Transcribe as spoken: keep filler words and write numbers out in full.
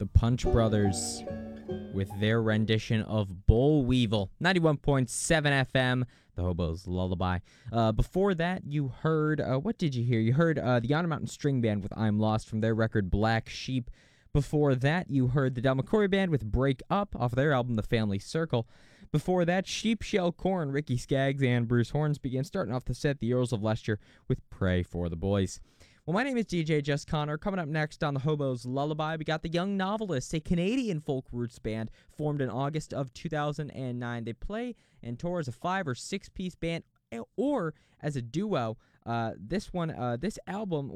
Punch Brothers with their rendition of Boll Weevil, ninety-one point seven F M, the Hobo's Lullaby. Uh, before that, you heard, uh, what did you hear? You heard uh, the Yonder Mountain String Band with I'm Lost from their record Black Sheep. Before that, you heard the Del McCoury Band with Break Up off their album The Family Circle. Before that, Sheep Shell Corn, Ricky Skaggs, and Bruce Horns began starting off the set, the Earls of Leicester with Pray for the Boys. Well, my name is D J Just Connor. Coming up next on the Hobo's Lullaby, we got the Young Novelists, a Canadian folk roots band formed in August of two thousand nine. They play and tour as a five or six piece band or as a duo. Uh, this one, uh, this album